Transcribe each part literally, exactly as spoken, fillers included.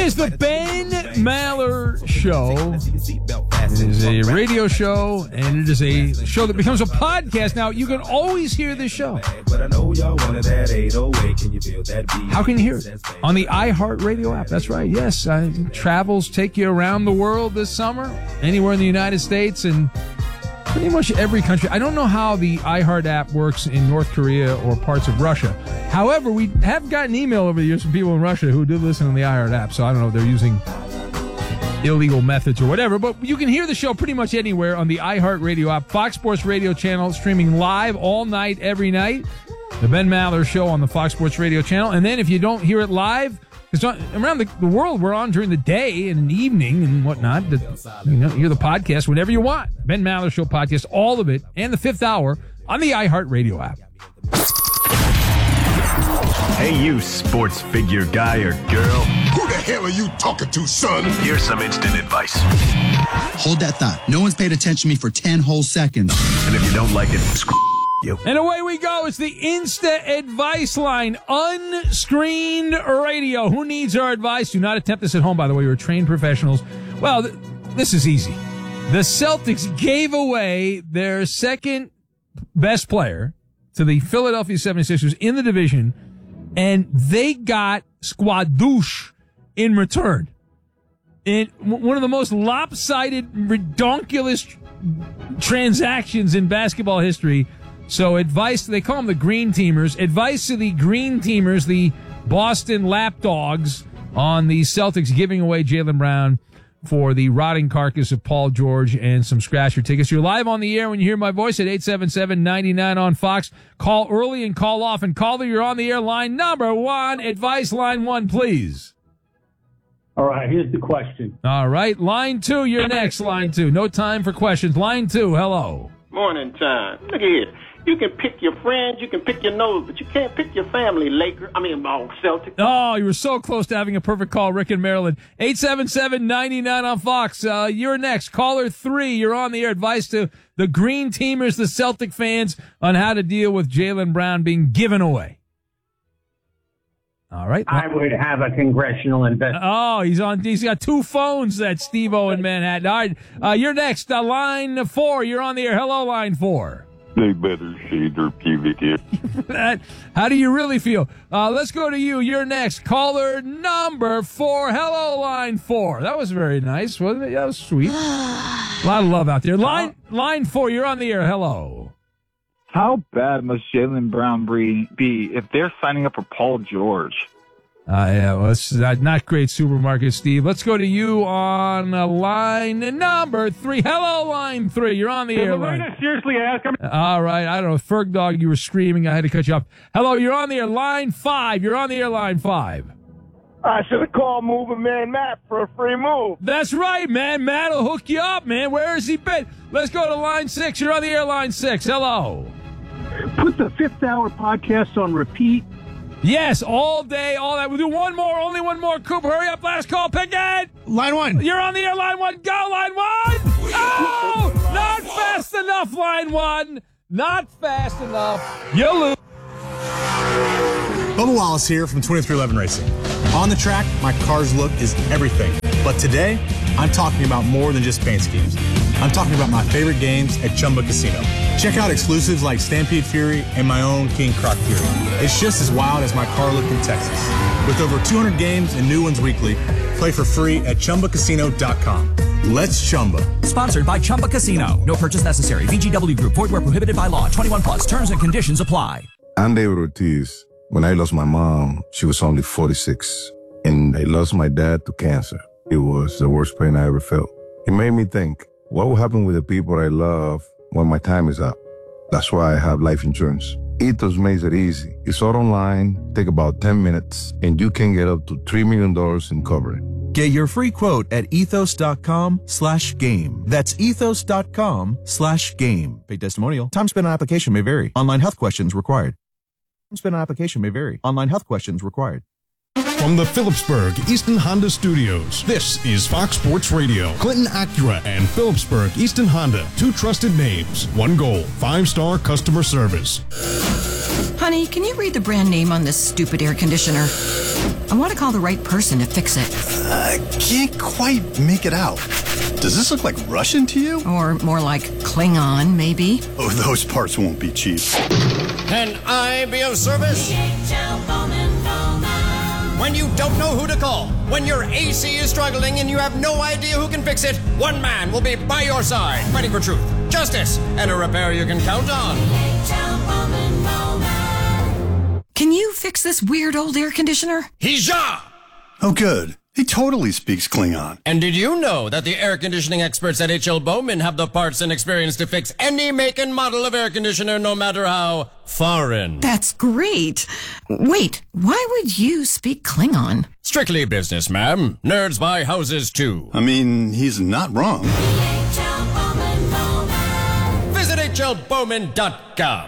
is the Ben Maller Show. It is a radio show, and it is a show that becomes a podcast. Now, you can always hear this show. How can you hear it? On the iHeartRadio app. That's right. Yes, uh, travels take you around the world this summer, anywhere in the United States, and pretty much every country. I don't know how the iHeart app works in North Korea or parts of Russia. However, we have gotten email over the years from people in Russia who do listen on the iHeart app, so I don't know if they're using illegal methods or whatever, but you can hear the show pretty much anywhere on the iHeart Radio app. Fox Sports Radio channel, streaming live all night, every night. The Ben Maller Show on the Fox Sports Radio channel. And then if you don't hear it live, because around the, the world we're on during the day and the evening and whatnot, the, you know, hear the podcast whenever you want. Ben Maller Show podcast, all of it, and the fifth hour on the iHeart Radio app. Hey, you sports figure guy or girl. Who the hell are you talking to, son? Here's some instant advice. Hold that thought. No one's paid attention to me for ten whole seconds. And if you don't like it, screw you. And away we go. It's the Insta Advice Line. Unscreened radio. Who needs our advice? Do not attempt this at home, by the way. You're trained professionals. Well, th- this is easy. The Celtics gave away their second best player to the Philadelphia seventy-sixers in the division, and they got Squadouche in return. In one of the most lopsided, redonkulous transactions in basketball history. So advice, they call them the Green Teamers. Advice to the Green Teamers, the Boston Lapdogs, on the Celtics giving away Jaylen Brown for the rotting carcass of Paul George and some scratcher tickets. You're live on the air when you hear my voice at eight seven seven, nine nine on Fox. Call early and call often. Caller, you're on the air. Line number one, advice line one, please. All right, here's the question. All right, line two, you're next, line two. No time for questions. Line two, hello. Morning time. Look at here. You can pick your friends, you can pick your nose, but you can't pick your family, Laker. I mean, oh, Celtic. Oh, you were so close to having a perfect call, Rick in Maryland. eight seven seven, nine nine on Fox. Uh, you're next. Caller three, you're on the air. Advice to the Green Teamers, the Celtic fans, on how to deal with Jaylen Brown being given away. All right. I would have a congressional investigation. Oh, he's on. He's got two phones, that Steve-O in Manhattan. All right, uh, you're next. Uh, line four, you're on the air. Hello, line four. They better shave their pubic hair. How do you really feel? Uh, let's go to you. You're next. Caller number four. Hello, line four. That was very nice, wasn't it? That was sweet. A lot of love out there. Line line four, you're on the air. Hello. How bad must Jaylen Brown be if they're signing up for Paul George? Uh, yeah, well, it's not, not great supermarket, Steve. Let's go to you on uh, line number three. Hello, line three. You're on the air. Lorena seriously ask him. All right. I don't know. Ferg Dog, you were screaming. I had to cut you off. Hello, you're on the air. Line five. You're on the air, line five. I should have called Moving Man Matt for a free move. That's right, man. Matt will hook you up, man. Where has he been? Let's go to line six. You're on the air, line six. Hello. Put the fifth hour podcast on repeat. Yes, all day, all that. We'll do one more, only one more. Cooper, hurry up. Last call. Pick it. Line one. You're on the air, line one. Go, line one. Oh, not fast enough, line one. Not fast enough. You lose. Bubba Wallace here from twenty-three eleven Racing. On the track, my car's look is everything. But today, I'm talking about more than just paint schemes. I'm talking about my favorite games at Chumba Casino. Check out exclusives like Stampede Fury and my own King Croc Fury. It's just as wild as my car look in Texas. With over two hundred games and new ones weekly, play for free at Chumba Casino dot com. Let's Chumba. Sponsored by Chumba Casino. No purchase necessary. V G W Group. Void where prohibited by law. twenty-one plus. Terms and conditions apply. I'm David Ortiz. When I lost my mom, she was only forty-six. And I lost my dad to cancer. It was the worst pain I ever felt. It made me think, what will happen with the people I love when my time is up? That's why I have life insurance. Ethos makes it easy. It's all online, take about ten minutes, and you can get up to three million dollars in coverage. Get your free quote at ethos.com slash game. That's ethos.com slash game. Paid testimonial. Time spent on application may vary. Online health questions required. Time spent on application may vary. Online health questions required. From the Phillipsburg Easton Honda Studios, this is Fox Sports Radio. Clinton Acura and Phillipsburg Easton Honda, two trusted names, one goal, five-star customer service. Honey, can you read the brand name on this stupid air conditioner? I want to call the right person to fix it. I can't quite make it out. Does this look like Russian to you? Or more like Klingon, maybe? Oh, those parts won't be cheap. Can I be of service? When you don't know who to call, when your A C is struggling and you have no idea who can fix it, one man will be by your side, fighting for truth, justice, and a repair you can count on. Can you fix this weird old air conditioner? Hija! Oh, good. He totally speaks Klingon. And did you know that the air conditioning experts at H L Bowman have the parts and experience to fix any make and model of air conditioner, no matter how foreign? That's great. Wait, why would you speak Klingon? Strictly business, ma'am. Nerds buy houses, too. I mean, he's not wrong. Visit H L Bowman dot com.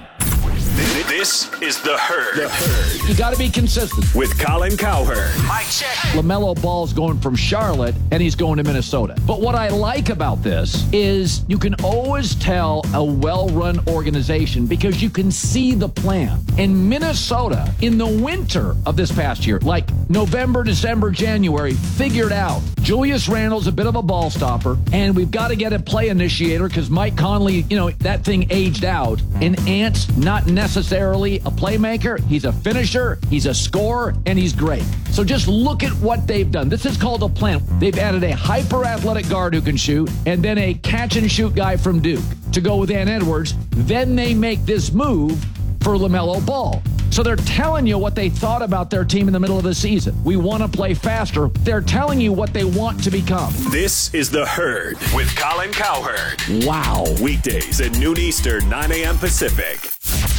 This is The Herd. The Herd. You got to be consistent. With Colin Cowherd. Mike check. LaMelo Ball's going from Charlotte, and he's going to Minnesota. But what I like about this is you can always tell a well-run organization because you can see the plan. In Minnesota, in the winter of this past year, like November, December, January, figured out Julius Randle's a bit of a ball stopper, and we've got to get a play initiator because Mike Conley, you know, that thing aged out. And Ant's not necessarily a playmaker. He's a finisher, he's a scorer, and he's great. So just look at what they've done. This is called a plan. They've added a hyper-athletic guard who can shoot, and then a catch-and-shoot guy from Duke to go with Ant Edwards. Then they make this move for LaMelo Ball. So they're telling you what they thought about their team in the middle of the season. We want to play faster. They're telling you what they want to become. This is The Herd with Colin Cowherd. Wow. Weekdays at noon Eastern, nine a.m. Pacific.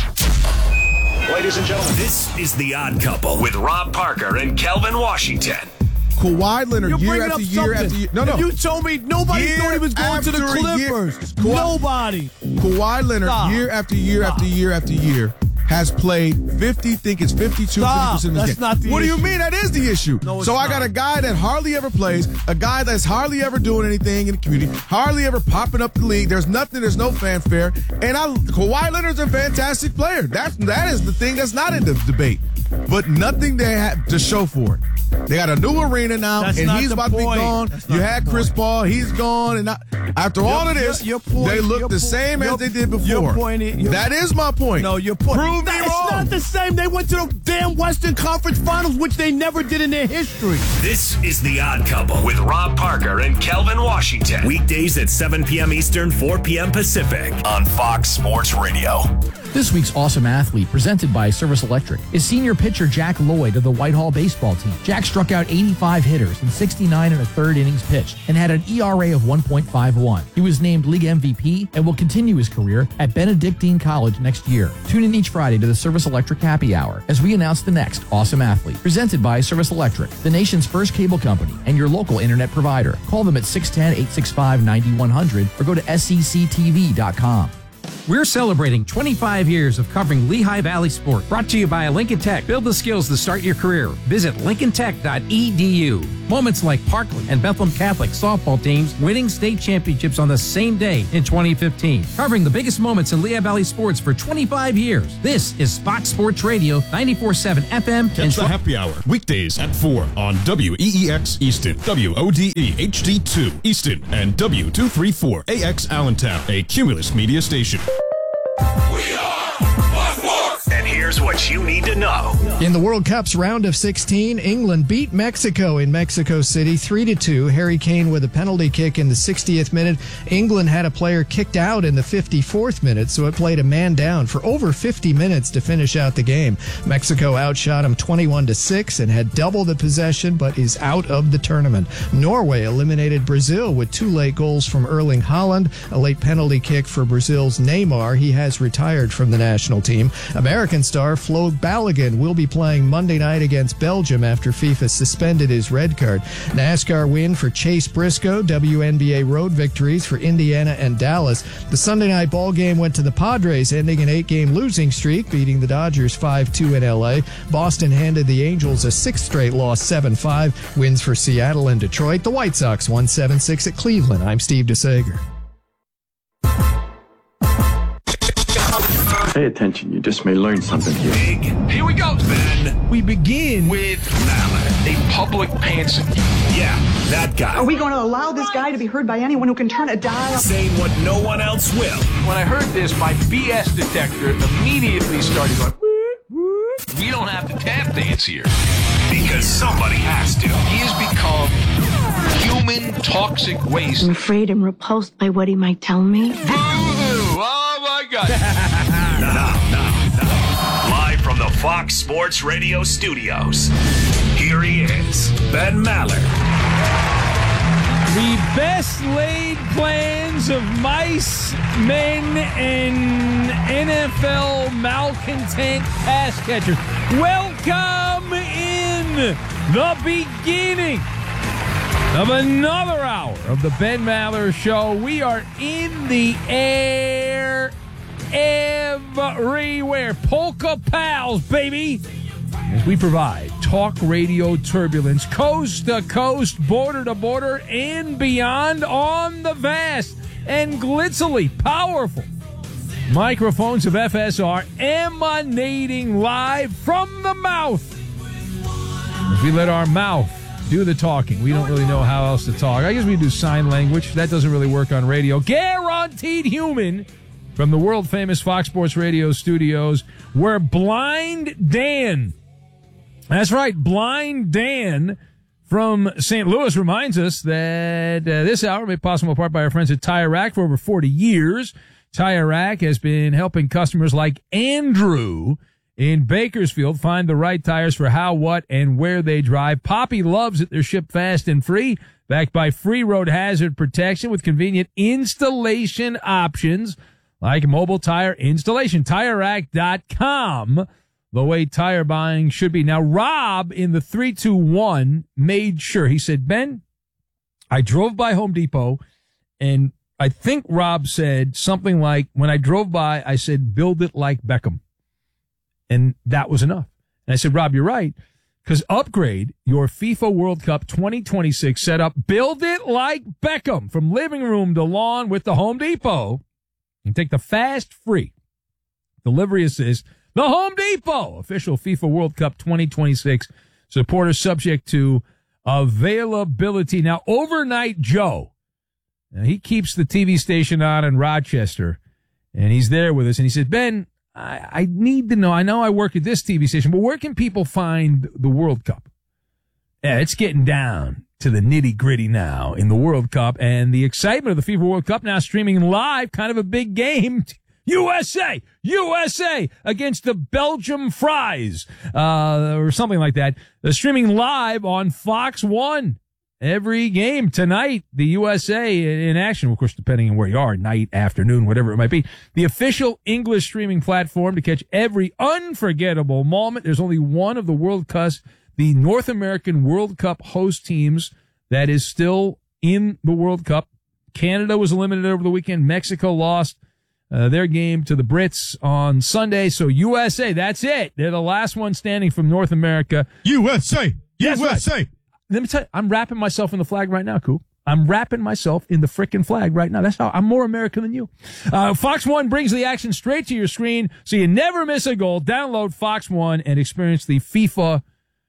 Ladies and gentlemen, this is The Odd Couple with Rob Parker and Kelvin Washington. Kawhi Leonard, You're year after year something. after year. No, no. If you told me nobody year thought he was going to the Clippers. Kawhi, nobody. Kawhi Leonard, Stop. year after year Stop. after year after year, has played fifty, think it's fifty-two, Stop. fifty percent of his That's game. not the What issue. do you mean? That is the issue. No, it's so I not. got a guy that hardly ever plays, a guy that's hardly ever doing anything in the community, hardly ever popping up the league. There's nothing, there's no fanfare. And I, Kawhi Leonard's a fantastic player. That's, that is the thing that's not in the debate. But nothing they have to show for it. They got a new arena now, That's and not he's the about point. to be gone. That's You not had the Chris point. Paul, he's gone, and I, after all Your- of this, your- your point- they look your the po- same your- as they did before. your point is- your- that is my point. No, your point. Prove me It's wrong. not the same. They went to the damn Western Conference Finals, which they never did in their history. This is The Odd Couple with Rob Parker and Kelvin Washington. Weekdays at seven p.m. Eastern, four p.m. Pacific on Fox Sports Radio. This week's Awesome Athlete, presented by Service Electric, is senior pitcher Jack Lloyd of the Whitehall baseball team. Jack struck out eighty-five hitters in sixty-nine and a third innings pitched and had an E R A of one point five one. He was named league M V P and will continue his career at Benedictine College next year. Tune in each Friday to the Service Electric Happy Hour as we announce the next Awesome Athlete, presented by Service Electric, the nation's first cable company and your local internet provider. Call them at six one zero, eight six five, nine one zero zero or go to S E C T V dot com. We're celebrating twenty-five years of covering Lehigh Valley sport. Brought to you by Lincoln Tech. Build the skills to start your career. Visit lincoln tech dot e d u. Moments like Parkland and Bethlehem Catholic softball teams winning state championships on the same day in twenty fifteen. Covering the biggest moments in Lehigh Valley sports for twenty-five years. This is Fox Sports Radio, ninety-four point seven F M. Catch the happy hour weekdays at four on W E E X Easton, W O D E H D two Easton, and W two thirty-four A X Allentown, a Cumulus media station. And here's what you need to know. In the World Cup's round of sixteen, England beat Mexico in Mexico City three to two. Harry Kane with a penalty kick in the sixtieth minute. England had a player kicked out in the fifty-fourth minute, so it played a man down for over fifty minutes to finish out the game. Mexico outshot him twenty-one to six and had double the possession, but is out of the tournament. Norway eliminated Brazil with two late goals from Erling Haaland, a late penalty kick for Brazil's Neymar. He has retired from the national team. American star Flo Balogun will be playing Monday night against Belgium after FIFA suspended his red card. NASCAR win for Chase Briscoe, W N B A road victories for Indiana and Dallas. The Sunday night ball game went to the Padres, ending an eight-game losing streak, beating the Dodgers five two in L A. Boston handed the Angels a sixth straight loss, seven five. Wins for Seattle and Detroit. The White Sox won seven six at Cleveland. I'm Steve DeSager. Pay attention. You just may learn something here. Big. Here we go, Ben. We begin with Maller, a public pantser. Yeah, that guy. Are we going to allow this guy to be heard by anyone who can turn a dial? Saying what no one else will. When I heard this, my B S detector immediately started going, we don't have to tap dance here. Because somebody has to. He has become human toxic waste. I'm afraid and repulsed by what he might tell me. Boo-hoo! Oh, my God. Now, now, now. Live from the Fox Sports Radio studios, here he is, Ben Maller. The best laid plans of mice, men, and N F L malcontent pass catchers. Welcome in the beginning of another hour of the Ben Maller Show. We are in the air everywhere. Polka Pals, baby. As we provide talk radio turbulence coast to coast, border to border, and beyond on the vast and glitzily powerful microphones of F S R emanating live from the mouth. If we let our mouth do the talking, we don't really know how else to talk. I guess we do sign language. That doesn't really work on radio. Guaranteed human from the world-famous Fox Sports Radio studios, where Blind Dan, that's right, Blind Dan from Saint Louis reminds us that uh, this hour made possible in part by our friends at Tire Rack for over forty years. Tire Rack has been helping customers like Andrew in Bakersfield find the right tires for how, what, and where they drive. Poppy loves that they're shipped fast and free, backed by free road hazard protection with convenient installation options like mobile tire installation. Tire Rack dot com, the way tire buying should be. Now, Rob in the three two one made sure. He said, Ben, I drove by Home Depot, and I think Rob said something like, when I drove by, I said, build it like Beckham. And that was enough. And I said, Rob, you're right, because upgrade your FIFA World Cup twenty twenty-six setup. Build it like Beckham from living room to lawn with the Home Depot. And take the fast, free delivery assist. The Home Depot, official FIFA World Cup twenty twenty-six supporter, subject to availability. Now, Overnight Joe, now he keeps the T V station on in Rochester, and he's there with us. And he said, Ben, I, I need to know, I know I work at this T V station, but where can people find the World Cup? Yeah, it's getting down to the nitty-gritty now in the World Cup, and the excitement of the FIFA World Cup now streaming live, kind of a big game. U S A, U S A against the Belgium Fries, uh, or something like that. They're streaming live on Fox one. Every game tonight, the U S A in action, of course, depending on where you are, night, afternoon, whatever it might be. The official English streaming platform to catch every unforgettable moment. There's only one of the World Cup, the North American World Cup host teams that is still in the World Cup. Canada was eliminated over the weekend. Mexico lost uh, their game to the Brits on Sunday. So U S A, that's it. They're the last one standing from North America. U S A, That's U S A. Right. Let me tell you, I'm wrapping myself in the flag right now, Coop. I'm wrapping myself in the frickin' flag right now. That's how I'm more American than you. Uh, Fox One brings the action straight to your screen so you never miss a goal. Download Fox One and experience the FIFA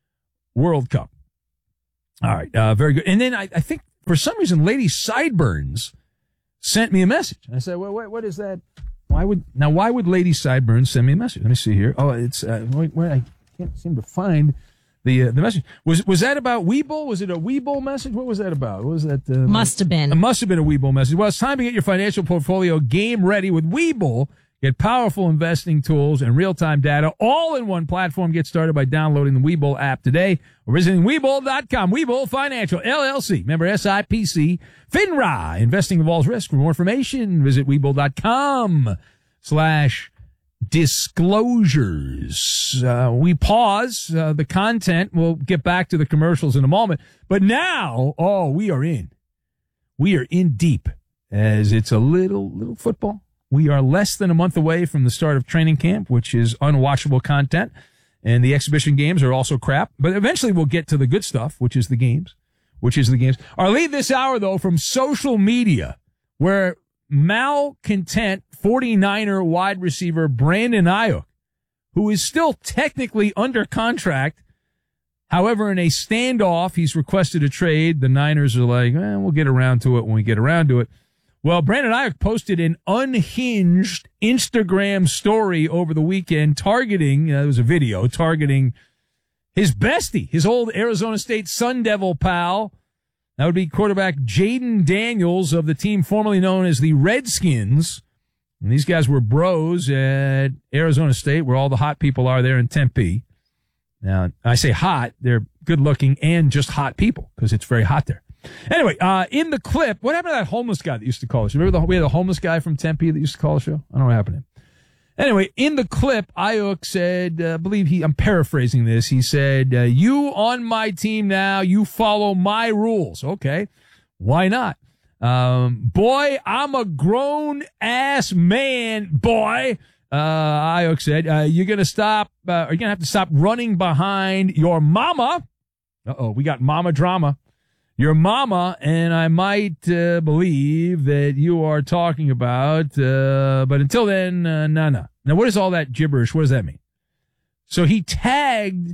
World Cup. All right. Uh, very good. And then I, I think for some reason, Lady Sideburns sent me a message. And I said, well, wait, what is that? Why would, now why would Lady Sideburns send me a message? Let me see here. Oh, it's, uh, wait, wait, I can't seem to find The uh, the message. Was was that about Webull? Was it a Webull message? What was that about? What was that? Uh, must have been. It must have been a Webull message. Well, it's time to get your financial portfolio game ready with Webull. Get powerful investing tools and real-time data all in one platform. Get started by downloading the Webull app today or visiting Webull dot com. Webull Financial, L L C. Member S I P C. FINRA. Investing involves risk. For more information, visit Webull dot com slash disclosures. Uh, we pause uh, the content. We'll get back to the commercials in a moment. But now, oh, we are in. We are in deep as it's a little, little football. We are less than a month away from the start of training camp, which is unwatchable content. And the exhibition games are also crap. But eventually we'll get to the good stuff, which is the games, which is the games. Our lead this hour, though, from social media, where malcontent forty-niner wide receiver Brandon Ayuk, who is still technically under contract. However, in a standoff, he's requested a trade. The Niners are like, eh, we'll get around to it when we get around to it. Well, Brandon Ayuk posted an unhinged Instagram story over the weekend targeting, uh, it was a video, targeting his bestie, his old Arizona State Sun Devil pal. That would be quarterback Jaden Daniels of the team formerly known as the Redskins. And these guys were bros at Arizona State, where all the hot people are there in Tempe. Now, I say hot, they're good looking and just hot people because it's very hot there. Anyway, uh, in the clip, what happened to that homeless guy that used to call us? Remember the, we had a homeless guy from Tempe that used to call the show? I don't know what happened to him. Anyway, in the clip, Ayuk said, uh, I believe he, I'm paraphrasing this. He said, uh, you on my team now, you follow my rules. Okay. Why not? Um, boy, I'm a grown ass man, boy. Uh, Ayuk said, uh, you're going to stop, uh, you're going to have to stop running behind your mama. Uh-oh, we got mama drama. Your mama, and I might uh, believe that you are talking about, uh, but until then, uh, no, no. Now, what is all that gibberish? What does that mean? So he tagged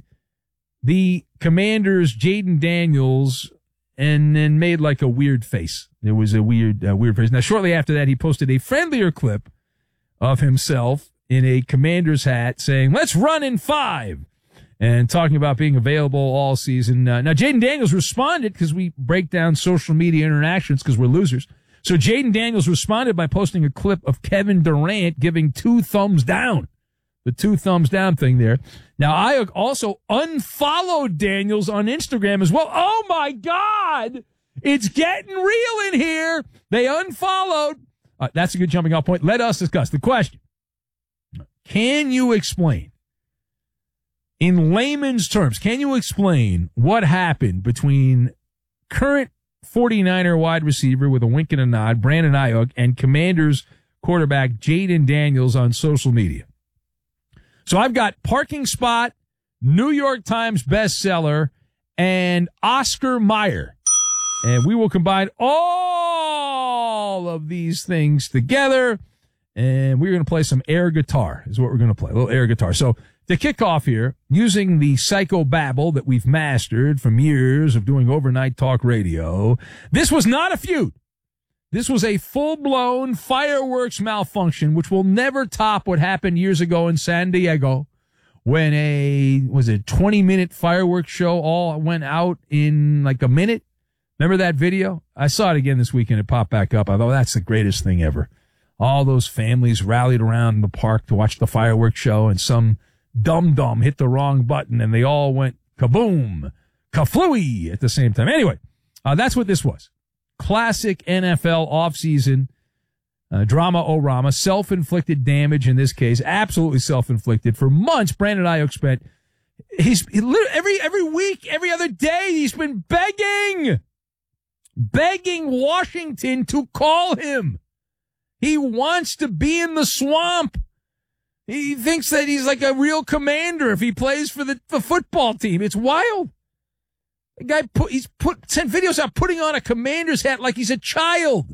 the Commanders' Jaden Daniels and then made like a weird face. There was a weird, uh, weird face. Now, shortly after that, he posted a friendlier clip of himself in a Commanders hat saying, let's run in five, and talking about being available all season. Uh, now, Jaden Daniels responded, because we break down social media interactions because we're losers. So Jaden Daniels responded by posting a clip of Kevin Durant giving two thumbs down. The two thumbs down thing there. Now, Ayuk also unfollowed Daniels on Instagram as well. Oh, my God! It's getting real in here. They unfollowed. Uh, that's a good jumping off point. Let us discuss the question. Can you explain, in layman's terms, can you explain what happened between current forty-niner wide receiver with a wink and a nod, Brandon Ayuk, and Commanders quarterback Jaden Daniels on social media? So I've got parking spot, New York Times bestseller, and Oscar Mayer. And we will combine all of these things together, and we're going to play some air guitar is what we're going to play, a little air guitar. So to kick off here, using the psychobabble that we've mastered from years of doing overnight talk radio, this was not a feud. This was a full-blown fireworks malfunction, which will never top what happened years ago in San Diego when a, was it twenty-minute fireworks show all went out in like a minute? Remember that video? I saw it again this weekend. It popped back up. I thought, that's the greatest thing ever. All those families rallied around the park to watch the fireworks show, and some dum-dum hit the wrong button, and they all went kaboom, kaflooey at the same time. Anyway, uh, that's what this was. Classic N F L offseason uh, drama-o-rama, self-inflicted damage in this case, absolutely self-inflicted. For months, Brandon Ayuk spent, he's he, every every week, every other day, he's been begging, begging Washington to call him. He wants to be in the swamp. He thinks that he's like a real commander if he plays for the, the football team. It's wild. The guy put, he's put, sent videos out putting on a commander's hat like he's a child.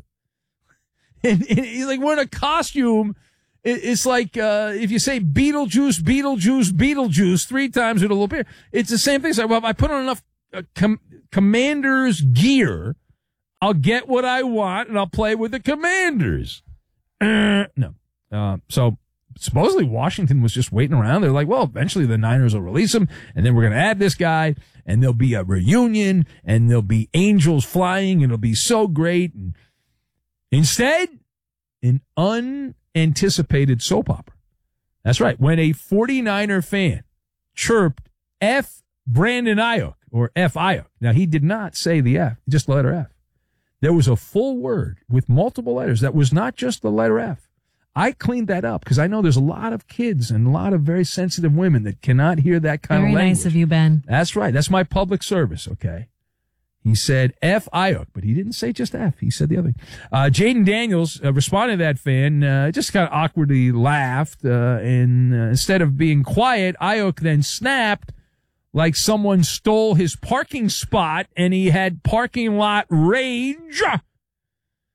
And, and he's like wearing a costume. It, it's like, uh, if you say Beetlejuice, Beetlejuice, Beetlejuice three times, it'll appear. It's the same thing. It's like, well, if I put on enough uh, com- commander's gear, I'll get what I want and I'll play with the Commanders. Uh, no. Uh, so, supposedly Washington was just waiting around. They're like, well, eventually the Niners will release him, and then we're going to add this guy, and there'll be a reunion, and there'll be angels flying, and it'll be so great. And instead, an unanticipated soap opera. That's right. When a forty-niner fan chirped F Brandon Ayuk, or F Ayuk. Now, he did not say the F, just the letter F. There was a full word with multiple letters that was not just the letter F. I cleaned that up because I know there's a lot of kids and a lot of very sensitive women that cannot hear that kind Very of language. nice of you, Ben. That's right. That's my public service, okay? He said F Ayuk, but he didn't say just F. He said the other thing. Uh, Jaden Daniels uh, responded to that fan, uh, just kind of awkwardly laughed, uh, and uh, instead of being quiet, Ayuk then snapped like someone stole his parking spot and he had parking lot rage.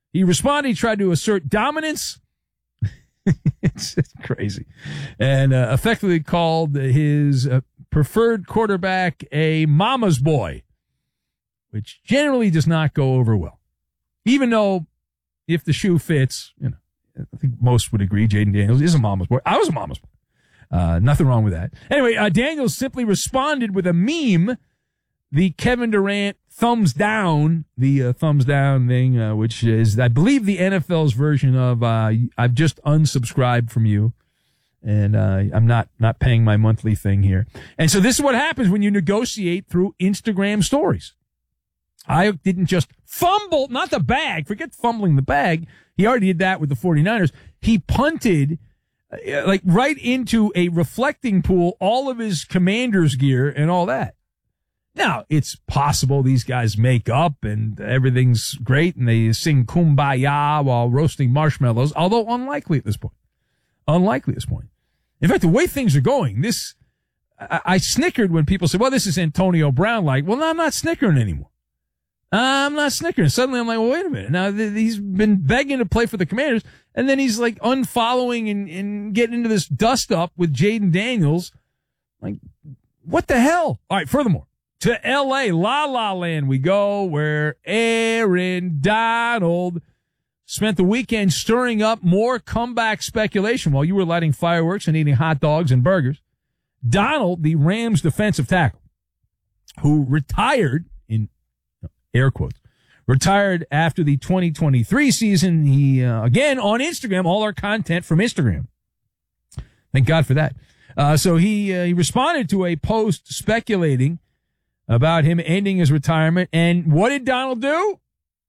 He responded, he tried to assert dominance. it's, it's crazy. And uh, effectively called his uh, preferred quarterback a mama's boy, which generally does not go over well. Even though if the shoe fits, you know, I think most would agree Jaden Daniels is a mama's boy. I was a mama's boy. Uh, nothing wrong with that. Anyway, uh, Daniels simply responded with a meme, the Kevin Durant thumbs down, the uh, thumbs down thing, uh, which is, I believe, the N F L's version of uh, I've just unsubscribed from you, and uh, I'm not, not paying my monthly thing here. And so this is what happens when you negotiate through Instagram stories. I didn't just fumble, not the bag, forget fumbling the bag. He already did that with the 49ers. He punted uh, like right into a reflecting pool, all of his Commander's gear and all that. Now, it's possible these guys make up and everything's great and they sing Kumbaya while roasting marshmallows, although unlikely at this point. Unlikely at this point. In fact, the way things are going, this, I, I snickered when people said, well, this is Antonio Brown like. Well, no, I'm not snickering anymore. I'm not snickering. Suddenly I'm like, well, wait a minute. Now th- he's been begging to play for the Commanders, and then he's like unfollowing and, and getting into this dust up with Jaden Daniels. Like, what the hell? All right, furthermore, to L A, La La Land we go, where Aaron Donald spent the weekend stirring up more comeback speculation while you were lighting fireworks and eating hot dogs and burgers. Donald, the Rams defensive tackle, who retired in air quotes, retired after the twenty twenty-three season. He, uh, again, on Instagram, all our content from Instagram. Thank God for that. Uh, so he, uh, he responded to a post speculating about him ending his retirement. And what did Donald do?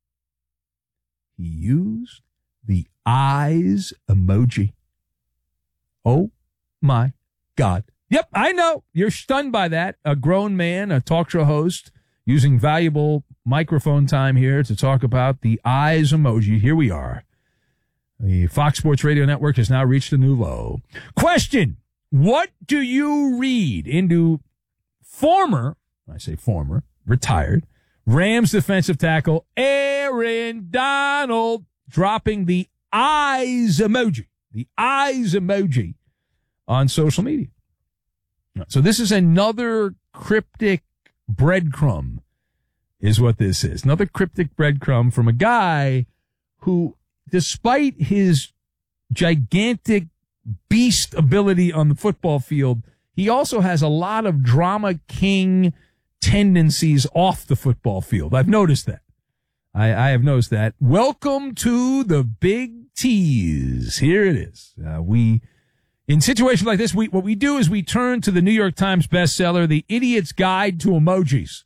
He used the eyes emoji. Oh my God. Yep, I know. You're stunned by that. A grown man, a talk show host, using valuable microphone time here to talk about the eyes emoji. Here we are. The Fox Sports Radio Network has now reached a new low. Question. What do you read into former, I say former, retired, Rams defensive tackle Aaron Donald dropping the eyes emoji, the eyes emoji on social media? So this is another cryptic breadcrumb is what this is. Another cryptic breadcrumb from a guy who, despite his gigantic beast ability on the football field, he also has a lot of drama king tendencies off the football field. I've noticed that. I, I have noticed that. Welcome to the Big Tease. Here it is. Uh, we, in situations like this, we, what we do is we turn to the New York Times bestseller, The Idiot's Guide to Emojis.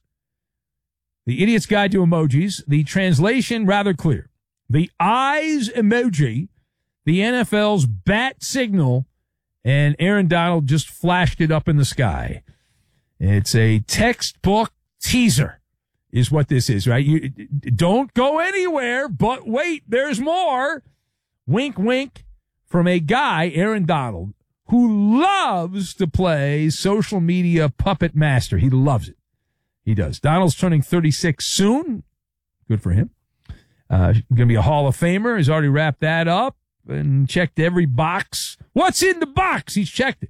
The Idiot's Guide to Emojis. The translation rather clear. The eyes emoji, the N F L's bat signal, and Aaron Donald just flashed it up in the sky. It's a textbook teaser is what this is, right? You don't go anywhere, but wait, there's more. Wink, wink from a guy, Aaron Donald, who loves to play social media puppet master. He loves it. He does. Donald's turning thirty-six soon. Good for him. Uh, going to be a Hall of Famer. He's already wrapped that up and checked every box. What's in the box? He's checked it.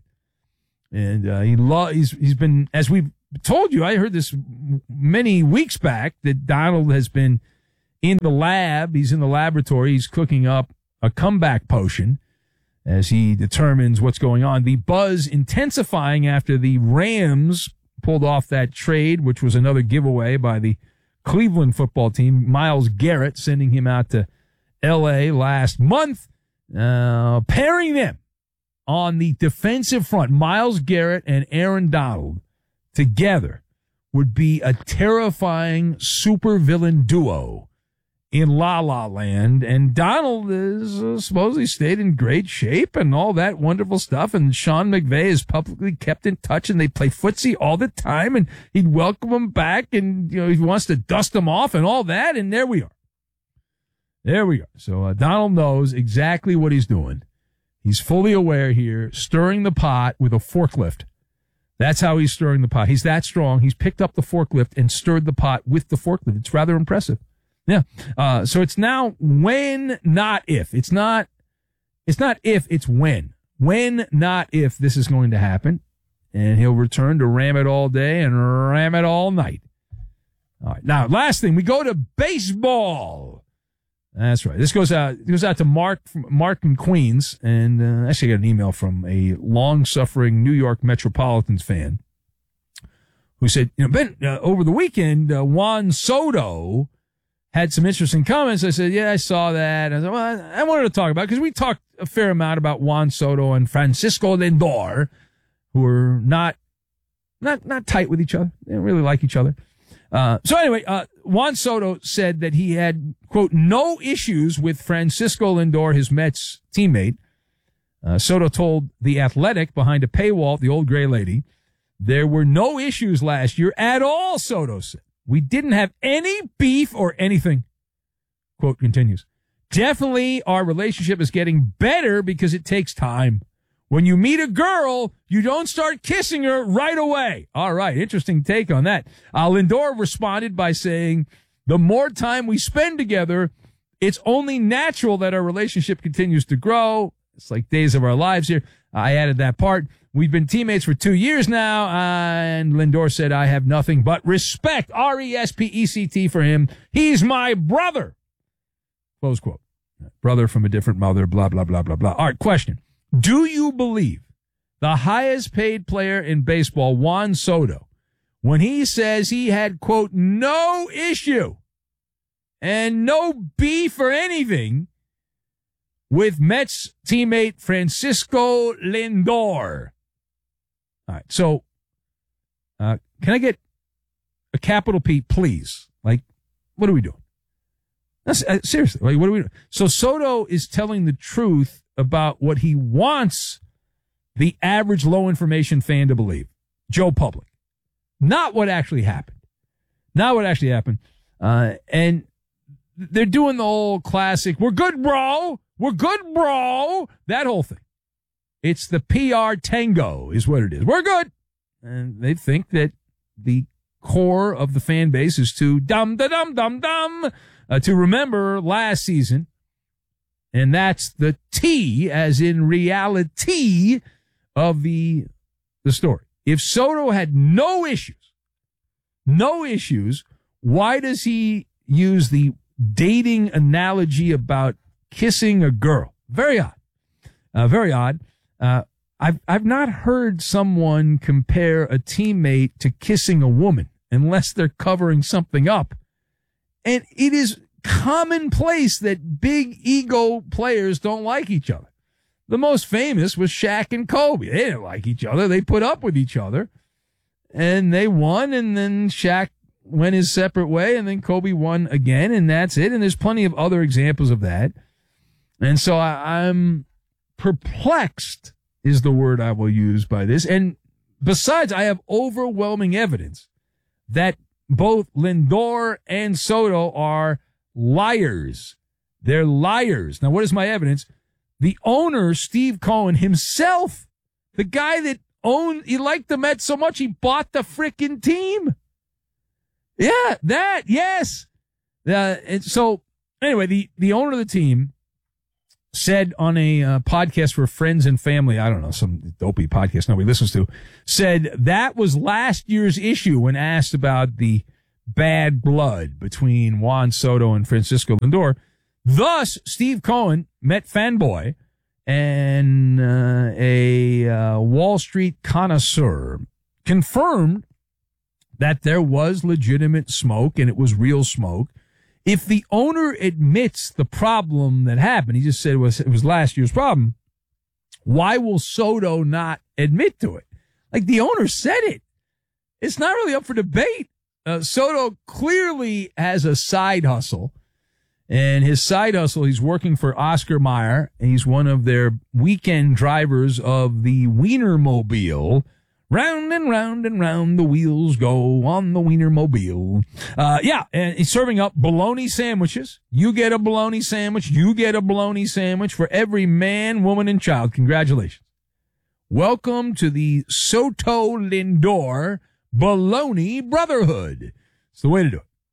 And uh, he lo- he's he's been, as we've told you, I heard this many weeks back, that Donald has been in the lab. He's in the laboratory. He's cooking up a comeback potion as he determines what's going on. The buzz intensifying after the Rams pulled off that trade, which was another giveaway by the Cleveland football team. Myles Garrett sending him out to L A last month, uh, pairing them on the defensive front. Myles Garrett and Aaron Donald together would be a terrifying supervillain duo in La La Land. And Donald is uh, supposedly stayed in great shape and all that wonderful stuff. And Sean McVay is publicly kept in touch, and they play footsie all the time. And he'd welcome him back, and you know he wants to dust him off and all that. And there we are. There we are. So uh, Donald knows exactly what he's doing. He's fully aware here, stirring the pot with a forklift. That's how he's stirring the pot. He's that strong. He's picked up the forklift and stirred the pot with the forklift. It's rather impressive. Yeah. Uh, so it's now when, not if. It's not, it's not if, it's when. When, not if this is going to happen. And he'll return to ram it all day and ram it all night. All right. Now, last thing, we go to baseball. That's right. This goes out, it goes out to Mark, Mark in Queens. And uh, actually I got an email from a long-suffering New York Metropolitans fan who said, you know, Ben, uh, over the weekend, uh, Juan Soto had some interesting comments. I said, yeah, I saw that. I said, well, I, I wanted to talk about it because we talked a fair amount about Juan Soto and Francisco Lindor, who are not, not, not tight with each other. They don't really like each other. Uh, so anyway, uh, Juan Soto said that he had, quote, no issues with Francisco Lindor, his Mets teammate. Uh, Soto told The Athletic behind a paywall, the old gray lady, there were no issues last year at all, Soto said. We didn't have any beef or anything. Quote continues. Definitely our relationship is getting better because it takes time. When you meet a girl, you don't start kissing her right away. All right, interesting take on that. Uh, Lindor responded by saying, the more time we spend together, it's only natural that our relationship continues to grow. It's like days of our lives here. I added that part. We've been teammates for two years now, and Lindor said, I have nothing but respect, R E S P E C T, for him. He's my brother. Close quote. Brother from a different mother, blah, blah, blah, blah, blah. All right, question. Do you believe the highest paid player in baseball, Juan Soto, when he says he had, quote, no issue and no beef or anything with Mets teammate Francisco Lindor? All right, so uh, can I get a capital P, please? Like, what are we doing? That's, uh, seriously, like, what are we doing? So Soto is telling the truth about what he wants the average low information fan to believe. Joe Public. Not what actually happened. Not what actually happened. Uh, and they're doing the whole classic, we're good, bro. We're good, bro. That whole thing. It's the P R tango is what it is. We're good. And they think that the core of the fan base is too dum, da, dum, dum, dum, uh, to remember last season. And that's the T, as in reality, of the, the story. If Soto had no issues, no issues, why does he use the dating analogy about kissing a girl? Very odd. Uh, very odd. Uh, I've, I've not heard someone compare a teammate to kissing a woman unless they're covering something up. And it is commonplace that big ego players don't like each other. The most famous was Shaq and Kobe. They didn't like each other. They put up with each other. And they won, and then Shaq went his separate way, and then Kobe won again, and that's it. And there's plenty of other examples of that. And so I, I'm perplexed is the word I will use by this. And besides, I have overwhelming evidence that both Lindor and Soto are liars. They're liars. Now, what is my evidence? The owner, Steve Cohen himself, the guy that owned, he liked the Mets so much he bought the frickin' team. Yeah, that, yes. Uh, and so, anyway, the, the owner of the team said on a uh, podcast for friends and family, I don't know, some dopey podcast nobody listens to, said that was last year's issue when asked about the bad blood between Juan Soto and Francisco Lindor. Thus, Steve Cohen, Met fanboy, and uh, a uh, Wall Street connoisseur, confirmed that there was legitimate smoke and it was real smoke. If the owner admits the problem that happened, he just said it was, it was last year's problem, why will Soto not admit to it? Like, the owner said it. It's not really up for debate. Uh, Soto clearly has a side hustle, and his side hustle, he's working for Oscar Mayer, and he's one of their weekend drivers of the Wienermobile. Round and round and round the wheels go on the Wienermobile. Uh, yeah, and he's serving up bologna sandwiches. You get a bologna sandwich. You get a bologna sandwich for every man, woman, and child. Congratulations. Welcome to the Soto Lindor Bologna Brotherhood. It's the way to do it.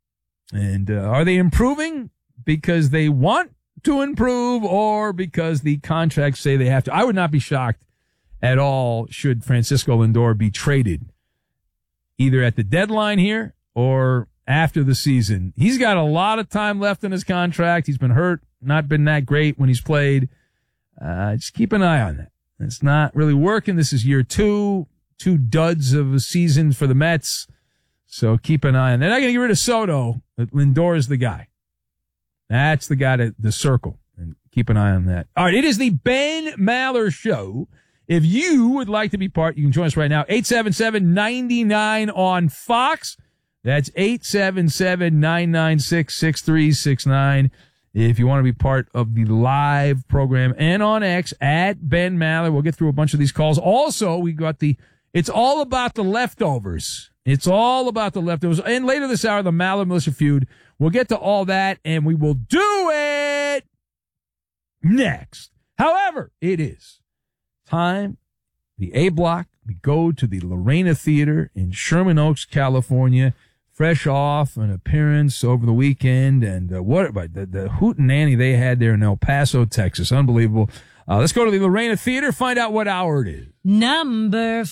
And uh, are they improving because they want to improve or because the contracts say they have to? I would not be shocked at all should Francisco Lindor be traded either at the deadline here or after the season. He's got a lot of time left in his contract. He's been hurt, not been that great when he's played. Uh, just keep an eye on that. It's not really working. This is year two, two duds of a season for the Mets. So keep an eye on that. They're not going to get rid of Soto. Lindor is the guy. That's the guy to the circle. And keep an eye on that. All right, it is the Ben Maller Show. If you would like to be part, you can join us right now. eight seven seven, nine nine on Fox. That's eight seven seven, nine nine six, six three six nine. If you want to be part of the live program and on X at Ben Maller, we'll get through a bunch of these calls. Also, we got the, it's all about the leftovers. It's all about the leftovers. And later this hour, the Maller Militia feud. We'll get to all that and we will do it next. However, it is time, the A Block. We go to the Lorena Theater in Sherman Oaks, California, fresh off an appearance over the weekend. And uh, what the, the hootenanny they had there in El Paso, Texas. Unbelievable. Uh, let's go to the Lorena Theater, find out what hour it is. Number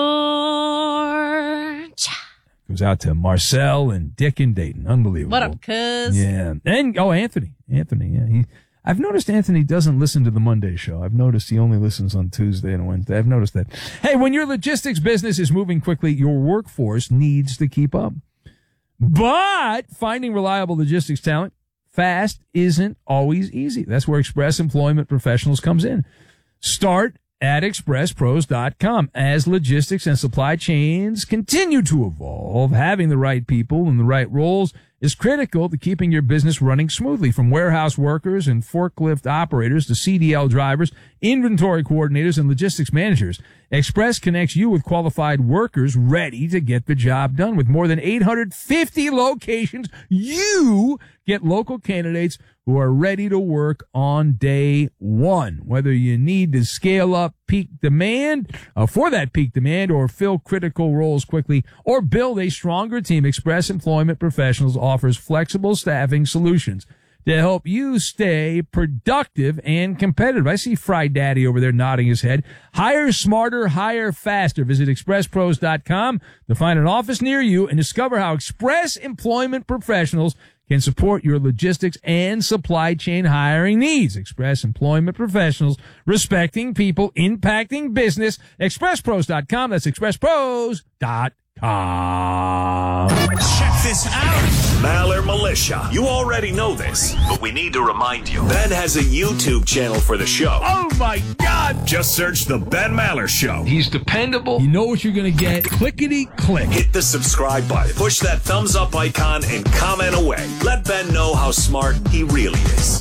four. Goes out to Marcel and Dick and Dayton. Unbelievable. What up, cuz? Yeah. And, oh, Anthony. Anthony, yeah. He, I've noticed Anthony doesn't listen to the Monday show. I've noticed he only listens on Tuesday and Wednesday. I've noticed that. Hey, when your logistics business is moving quickly, your workforce needs to keep up. But finding reliable logistics talent fast isn't always easy. That's where Express Employment Professionals comes in. Start at express pros dot com. As logistics and supply chains continue to evolve, having the right people in the right roles is critical to keeping your business running smoothly. From warehouse workers and forklift operators to C D L drivers, inventory coordinators, and logistics managers, Express connects you with qualified workers ready to get the job done. With more than eight hundred fifty locations, you get local candidates who are ready to work on day one. Whether you need to scale up peak demand uh, for that peak demand or fill critical roles quickly or build a stronger team, Express Employment Professionals offers flexible staffing solutions to help you stay productive and competitive. I see Fry Daddy over there nodding his head. Hire smarter, hire faster. Visit express pros dot com to find an office near you and discover how Express Employment Professionals can support your logistics and supply chain hiring needs. Express Employment Professionals, respecting people, impacting business. express pros dot com. That's express pros dot com. Check this out. Maller Militia. You already know this, but we need to remind you. Ben has a YouTube channel for the show. Oh my God! Just search The Ben Maller Show. He's dependable. You know what you're going to get. Clickety click. Hit the subscribe button. Push that thumbs up icon and comment away. Let Ben know how smart he really is.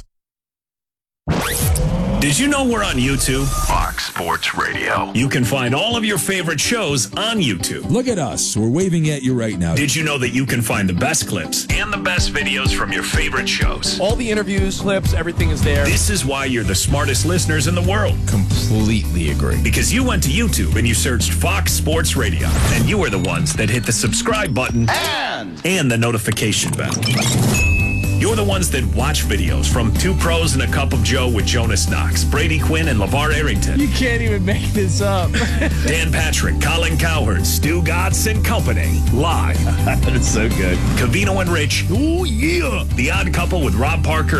Did you know we're on YouTube? Fox Sports Radio. You can find all of your favorite shows on YouTube. Look at us. We're waving at you right now. Did you know that you can find the best clips and the best videos from your favorite shows? All the interviews, clips, everything is there. This is why you're the smartest listeners in the world. Completely agree. Because you went to YouTube and you searched Fox Sports Radio. And you were the ones that hit the subscribe button and, and the notification bell. You're the ones that watch videos from Two Pros and a Cup of Joe with Jonas Knox, Brady Quinn, and LeVar Arrington. You can't even make this up. Dan Patrick, Colin Cowherd, Stu Gatz and Company. Live. That's so good. Covino and Rich. Oh, yeah. The Odd Couple with Rob Parker